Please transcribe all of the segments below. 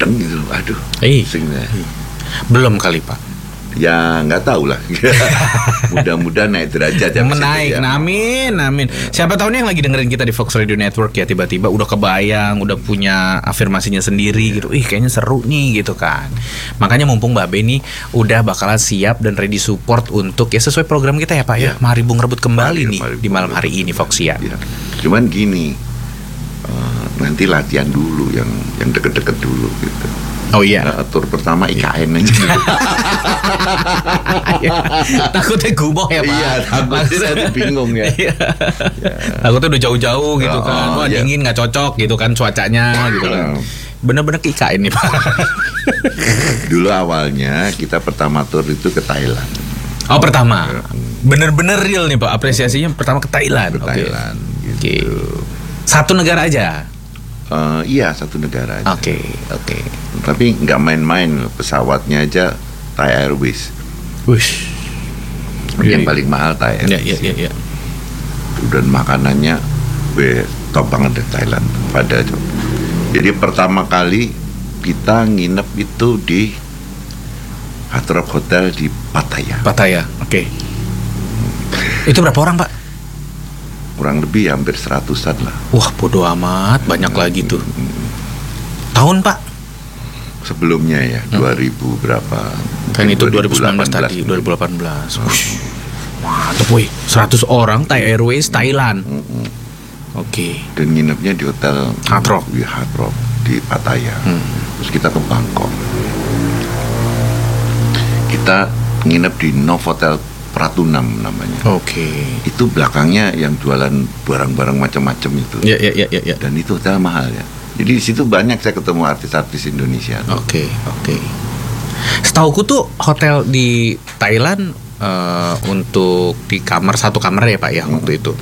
mudeng gitu. Aduh, pusing deh. Belum kali Pak. Ya nggak tahu lah. Mudah-mudahan naik derajat ya. Menaik, amin. Siapa tahu nih yang lagi dengerin kita di Fox Radio Network ya, tiba-tiba udah kebayang, udah punya afirmasinya sendiri gitu. Kayaknya seru nih gitu kan. Makanya mumpung Mbak Be nih udah bakalan siap dan ready support untuk ya sesuai program kita ya Pak ya. Mari Bung Rebut kembali nih di malam hari ini Foxian. Ya. Cuman gini, nanti latihan dulu yang deket-deket dulu gitu. Oh iya. Tur pertama IKN aja. Takutnya gumoh ya Pak. Iya, takutnya nanti bingung ya. Takutnya udah jauh-jauh gitu kan. Wah dingin nggak cocok gitu kan cuacanya gitu kan. Bener-bener ke IKN nih Pak. Dulu awalnya kita pertama tur itu ke Thailand. Oh pertama. Bener-bener real nih Pak. Apresiasinya pertama ke Thailand. Thailand gitu. Satu negara aja. Iya, satu negara aja. Oke. Tapi nggak main-main, pesawatnya aja Thai Airways. Wush. Yang paling mahal Thai Airways. Iya. Dan makanannya top banget di Thailand. Jadi pertama kali kita nginep itu di Hard Rock Hotel di Pattaya. Oke. Itu berapa orang Pak? Kurang lebih hampir 100-an lah. Wah bodo amat, banyak lagi tuh. Tahun Pak? Sebelumnya ya, 2000 berapa? Kan itu 2019 tadi, 2018. Mantap wih, 100 orang Thai Airways Thailand. Oke. Dan nginepnya di hotel Hard Rock. Di Hard Rock di Pattaya. Terus kita ke Bangkok. Kita nginep di Novotel Pratunam namanya. Oke. Itu belakangnya yang jualan barang-barang macam-macam itu. Iya. Dan itu hotel mahal ya. Jadi di situ banyak saya ketemu artis-artis Indonesia. Oke. Setauku tuh hotel di Thailand untuk di satu kamar ya Pak ya waktu itu.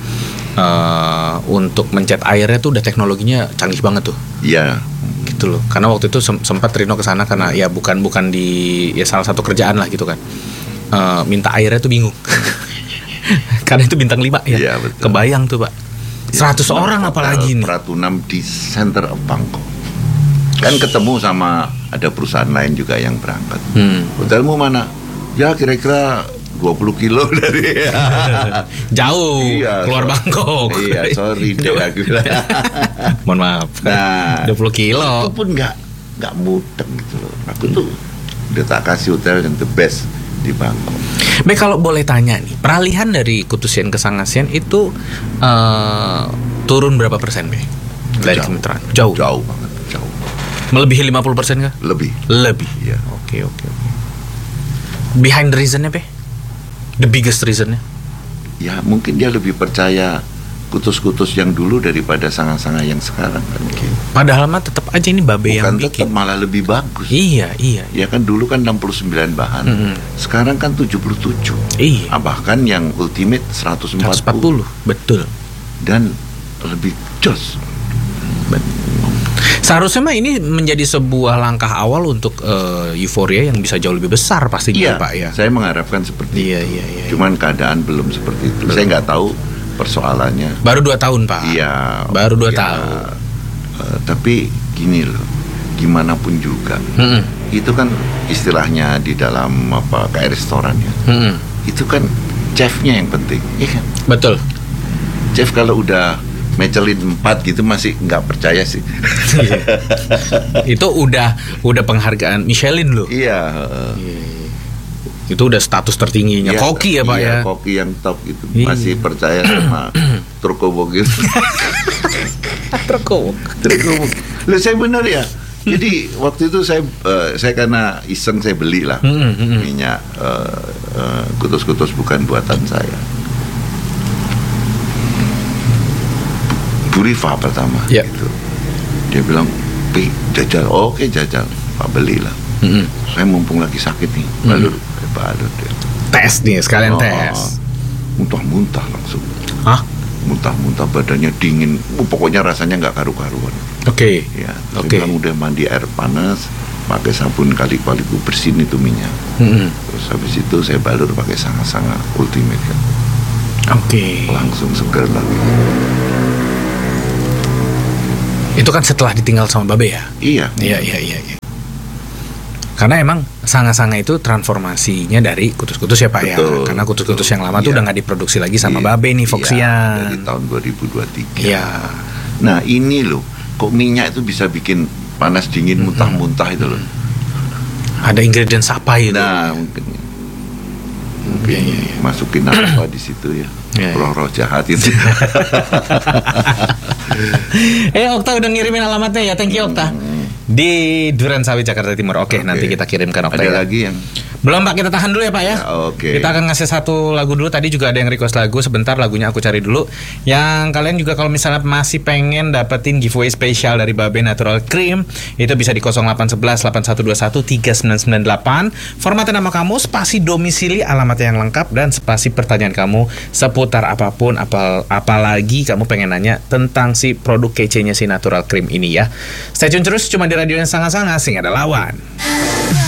Untuk mencet airnya tuh udah teknologinya canggih banget tuh. Iya. Gitu loh. Karena waktu itu sempat Rino kesana karena ya bukan di ya salah satu kerjaan lah gitu kan. Minta airnya tuh bingung. Karena itu bintang 5 ya. Iya, betul. Kebayang tuh Pak. 100 orang apalagi nih. Pratunam di center of Bangkok. Kan ketemu sama ada perusahaan lain juga yang berangkat. Hotelmu mana? Ya kira-kira 20 kilo dari jauh keluar Bangkok. Iya, sorry deh aku. Mohon maaf. Nah, 20 kilo. Itu pun nggak mudeng gitu loh. Aku tuh udah tak kasih hotel yang the best di Bangkok. Baik, kalau boleh tanya nih, peralihan dari Kutusian ke Sangasian itu turun berapa persen, Be? Dari kemitraan? Jauh banget, jauh. Melebihi 50% kah? Lebih. Iya. Oke. Behind the reasonnya, Be? The biggest reasonnya? Ya, mungkin dia lebih percaya kutus-kutus yang dulu daripada sanga-sanga yang sekarang kan. Padahal mah tetap aja ini Babe yang bikin. Tetap malah lebih bagus. Iya. Ya kan dulu kan 69 bahan. Sekarang kan 77. Iya. Bahkan yang ultimate 140. Betul. Dan lebih jos. Seharusnya mah ini menjadi sebuah langkah awal untuk euforia yang bisa jauh lebih besar pastinya Pak ya. Saya mengharapkan seperti itu. Iya. Cuman keadaan belum seperti itu. Saya nggak tahu persoalannya. Baru 2 tahun Pak. Iya. Baru 2 tahun. Tapi gini loh, gimana pun juga, itu kan istilahnya di dalam kayak restoran ya. Itu kan chefnya yang penting, iya kan? Betul. Chef kalau udah Michelin 4 gitu masih nggak percaya sih. Itu udah penghargaan Michelin loh. Iya. Itu udah status tertingginya. Koki ya Pak ya. Koki yang top gitu. Masih percaya sama Turkobo gitu. Turkobo. Loh, saya benar ya. Jadi waktu itu saya karena iseng saya beli lah minyak kutus-kutus bukan buatan saya. Burifa pertama gitu. Dia bilang, jajal. Oke, jajal. Pak belilah. Saya mumpung lagi sakit nih, balut dia. Tes nih, sekalian tes. Muntah-muntah langsung. Hah? Muntah-muntah, badannya dingin. Pokoknya rasanya nggak karu-karuan. Oke. Ya, saya bilang udah mandi air panas, pakai sabun kali-kali bersihin itu minyak. Terus habis itu saya balur pakai sanga-sanga ultimate kan. Oke. Langsung seger lagi. Itu kan setelah ditinggal sama Babe ya? Iya. Karena emang sanga-sanga itu transformasinya dari kutus-kutus ya Pak. Betul, ya. Karena kutus-kutus betul. yang lama tuh Iya. udah nggak diproduksi lagi sama Iya, Babe nih Foxian. iya, dari tahun 2023. Iya. Nah ini loh, kok minyak itu bisa bikin panas dingin muntah-muntah itu loh. Ada ingredients apa itu? Nah mungkin Iya. masukin apa di situ ya, Iya. roh-roh jahat itu. Okta udah ngirimin alamatnya ya, thank you Okta. Di Duren Sawit Jakarta Timur. Oke, nanti kita kirimkan Okta. Ada ya. lagi yang Belum Pak, kita tahan dulu ya Pak ya. Oke. Kita akan ngasih satu lagu dulu. Tadi juga ada yang request lagu. Sebentar, lagunya aku cari dulu. Yang kalian juga kalau misalnya masih pengen dapetin giveaway spesial dari Babe Natural Cream, itu bisa di 0811 8121 3998. Formatnya nama kamu, spasi domisili, alamat yang lengkap, dan spasi pertanyaan kamu seputar apapun, apalagi kamu pengen nanya tentang si produk kece-nya si Natural Cream ini ya. Stay tune terus, cuma di radio yang sangat-sangat asing ada lawan.